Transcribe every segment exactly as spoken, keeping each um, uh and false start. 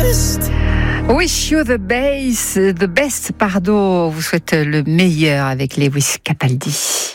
best. Wish you the best, the best, pardon. On vous souhaite le meilleur avec Lewis Capaldi.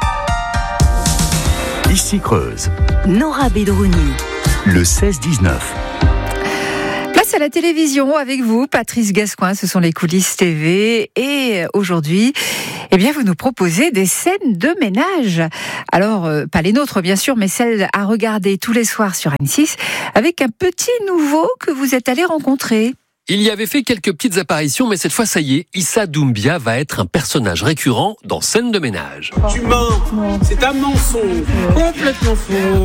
Ici Creuse. Nora Bedrouni. Le seize dix-neuf. Place à la télévision avec vous, Patrice Gascoin. Ce sont les coulisses T V. Et aujourd'hui, eh bien, vous nous proposez des scènes de ménage. Alors, euh, pas les nôtres, bien sûr, mais celles à regarder tous les soirs sur M six avec un petit nouveau que vous êtes allé rencontrer. Il y avait fait quelques petites apparitions, mais cette fois, ça y est, Issa Doumbia va être un personnage récurrent dans Scène de ménage. Tu mens, c'est un mensonge, complètement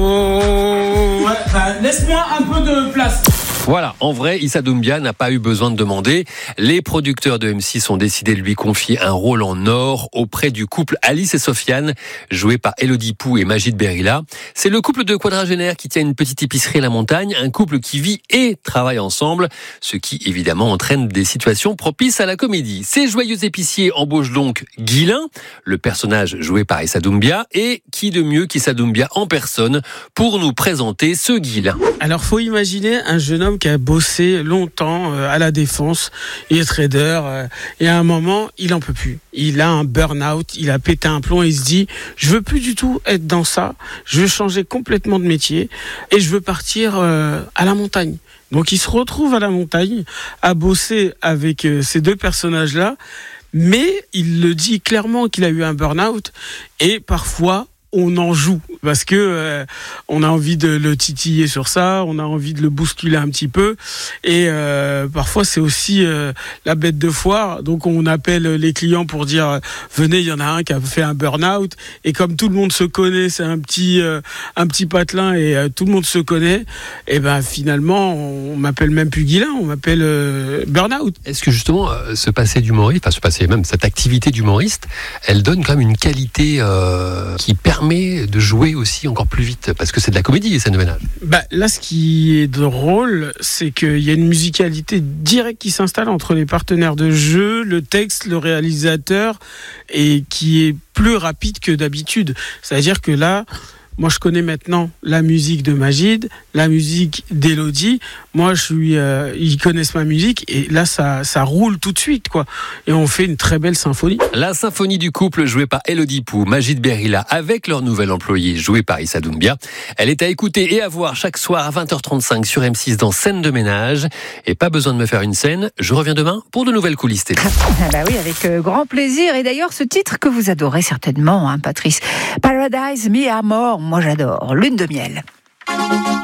faux. Ouais, bah, laisse-moi un peu de place. Voilà, en vrai, Issa Doumbia n'a pas eu besoin de demander. Les producteurs de M six ont décidé de lui confier un rôle en or auprès du couple Alice et Sofiane, joué par Elodie Pou et Majid Berila. C'est le couple de quadragénaires qui tient une petite épicerie à la montagne, un couple qui vit et travaille ensemble, ce qui évidemment entraîne des situations propices à la comédie. Ces joyeux épiciers embauchent donc Guilain, le personnage joué par Issa Doumbia, et qui de mieux qu'Issa Doumbia en personne pour nous présenter ce Guilain. Alors, faut imaginer un jeune homme qui a bossé longtemps euh, à la défense, il est trader, euh, et à un moment, il en peut plus. Il a un burn-out, il a pété un plomb et il se dit, je veux plus du tout être dans ça, je veux changer complètement de métier et je veux partir euh, à la montagne. Donc il se retrouve à la montagne à bosser avec euh, ces deux personnages-là, mais il le dit clairement qu'il a eu un burn-out et parfois on en joue parce que euh, on a envie de le titiller sur ça, on a envie de le bousculer un petit peu et euh, parfois c'est aussi euh, la bête de foire, donc on appelle les clients pour dire venez, il y en a un qui a fait un burn-out et comme tout le monde se connaît, c'est un petit euh, un petit patelin et euh, tout le monde se connaît, et ben finalement on m'appelle même plus Guilain, on m'appelle euh, burn-out. Est-ce que justement euh, ce passé d'humoriste, enfin ce passé même cette activité d'humoriste, elle donne quand même une qualité euh, qui permet permet de jouer aussi encore plus vite, parce que c'est de la comédie, les scènes de ménage. Bah, là, ce qui est drôle, c'est qu'il y a une musicalité directe qui s'installe entre les partenaires de jeu, le texte, le réalisateur, et qui est plus rapide que d'habitude. C'est-à-dire que là, moi, je connais maintenant la musique de Majid, la musique d'Elodie. Moi, je suis, euh, ils connaissent ma musique et là, ça, ça roule tout de suite, quoi. Et on fait une très belle symphonie. La symphonie du couple jouée par Elodie Pou, Majid Berila, avec leur nouvel employé joué par Issa Doumbia. Elle est à écouter et à voir chaque soir à vingt heures trente-cinq sur M six dans Scène de ménage. Et pas besoin de me faire une scène. Je reviens demain pour de nouvelles coulisses télé. Ah bah oui, avec euh, grand plaisir. Et d'ailleurs, ce titre que vous adorez certainement, hein, Patrice. Paradise, mi amor. Moi, j'adore. Lune de miel.